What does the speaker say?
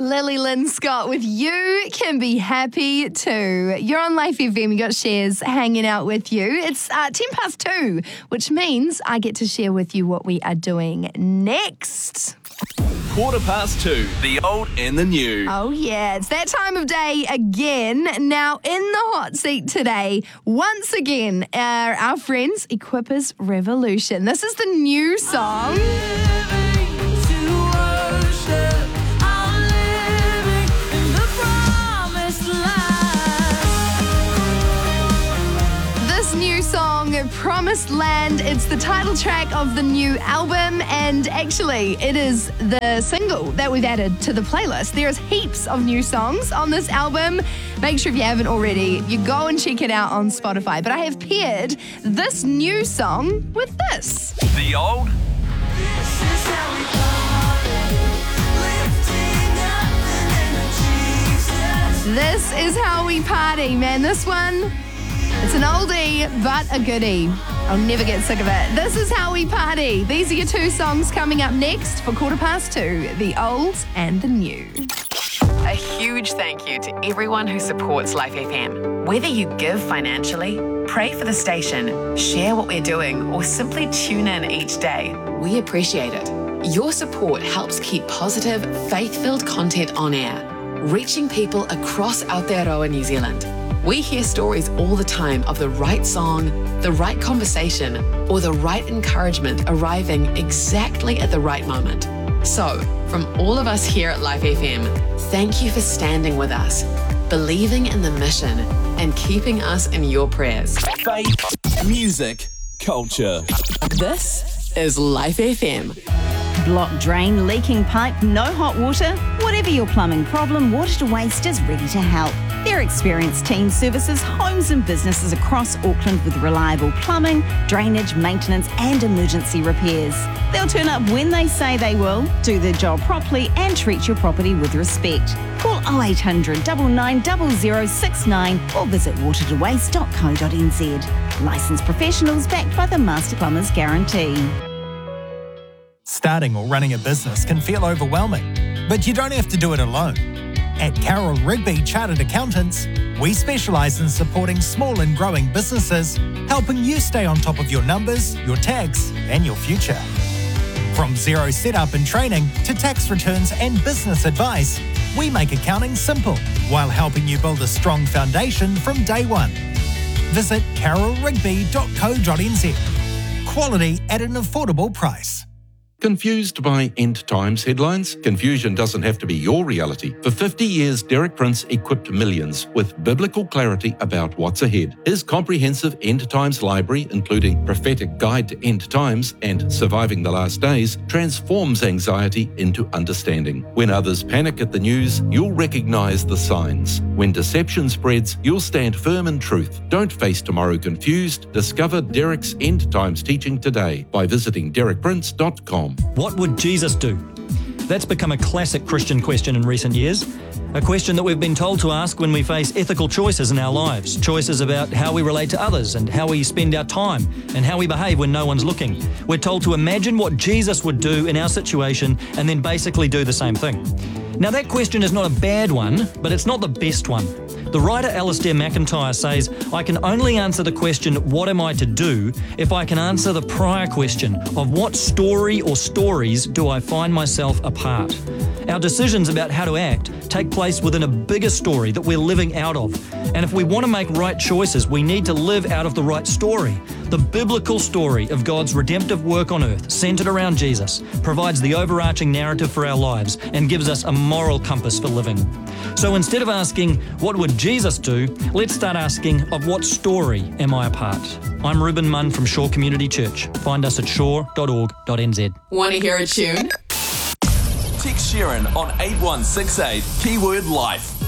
Lily Lynn Scott with You Can Be Happy Too. You're on Life FM, you got Shares hanging out with you. It's 2:10, which means I get to share with you what we are doing next. 2:15, the old and the new. Oh yeah, it's that time of day again. Now in the hot seat today, once again, are our friends Equippers Revolution. This is the new song. New song, Promised Land. It's the title track of the new album, and actually it is the single that we've added to the playlist. There's heaps of new songs on this album. Make sure if you haven't already, you go and check it out on Spotify. But I have paired this new song with this. The old. This is how we party, lifting up the name of Jesus. This is how we party, man. This one, it's an oldie, but a goodie. I'll never get sick of it. This is how we party. These are your two songs coming up next for 2:15, the old and the new. A huge thank you to everyone who supports Life FM. Whether you give financially, pray for the station, share what we're doing, or simply tune in each day, we appreciate it. Your support helps keep positive, faith-filled content on air, reaching people across Aotearoa, New Zealand. We hear stories all the time of the right song, the right conversation, or the right encouragement arriving exactly at the right moment. So, from all of us here at Life FM, thank you for standing with us, believing in the mission, and keeping us in your prayers. Faith, music, culture. This is Life FM. Blocked drain, leaking pipe, no hot water? Whatever your plumbing problem, Water to Waste is ready to help. Their experienced team services homes and businesses across Auckland with reliable plumbing, drainage, maintenance and emergency repairs. They'll turn up when they say they will, do their job properly and treat your property with respect. Call 0800 9900 69 or visit watertowaste.co.nz. Licensed professionals backed by the Master Plumbers Guarantee. Starting or running a business can feel overwhelming, but you don't have to do it alone. At Carroll Rigby Chartered Accountants, we specialise in supporting small and growing businesses, helping you stay on top of your numbers, your tax and your future. From zero setup and training to tax returns and business advice, we make accounting simple while helping you build a strong foundation from day one. Visit carrollrigby.co.nz. Quality at an affordable price. Confused by end times headlines? Confusion doesn't have to be your reality. For 50 years, Derek Prince equipped millions with biblical clarity about what's ahead. His comprehensive end times library, including Prophetic Guide to End Times and Surviving the Last Days, transforms anxiety into understanding. When others panic at the news, you'll recognize the signs. When deception spreads, you'll stand firm in truth. Don't face tomorrow confused. Discover Derek's end times teaching today by visiting derekprince.com. What would Jesus do? That's become a classic Christian question in recent years. A question that we've been told to ask when we face ethical choices in our lives. Choices about how we relate to others and how we spend our time and how we behave when no one's looking. We're told to imagine what Jesus would do in our situation and then basically do the same thing. Now that question is not a bad one, but it's not the best one. The writer Alistair McIntyre says, I can only answer the question, what am I to do, if I can answer the prior question of what story or stories do I find myself a part. Our decisions about how to act take place within a bigger story that we're living out of. And if we want to make right choices, we need to live out of the right story. The biblical story of God's redemptive work on earth, centered around Jesus, provides the overarching narrative for our lives and gives us a moral compass for living. So instead of asking, what would Jesus do? Let's start asking, of what story am I a part? I'm Ruben Munn from Shore Community Church. Find us at shore.org.nz. Want to hear a tune? Text Sharon on 8168, keyword life.